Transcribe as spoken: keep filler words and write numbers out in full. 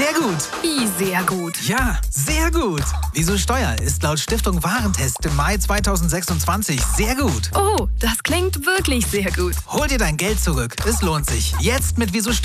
Sehr gut. Wie sehr gut? Ja, sehr gut. Wieso Steuer ist laut Stiftung Warentest im Mai zweitausendsechsundzwanzig sehr gut. Oh, das klingt wirklich sehr gut. Hol dir dein Geld zurück. Es lohnt sich. Jetzt mit Wieso Steuer.